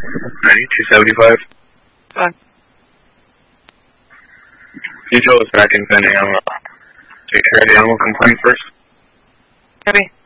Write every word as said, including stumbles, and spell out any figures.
ninety, two seventy-five. Fine. You tell us back in ten a m. Take care of the animal complaint first. Copy.